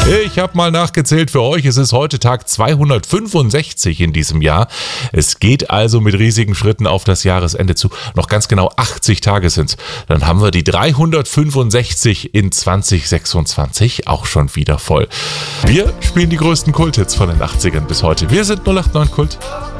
Ich habe mal nachgezählt für euch. Es ist heute Tag 265 in diesem Jahr. Es geht also mit riesigen Schritten auf das Jahresende zu. Noch ganz genau 80 Tage sind's. Dann haben wir die 365 in 2026 auch schon wieder voll. Wir spielen die größten Kulthits von den 80ern bis heute. Wir sind 089 Kult.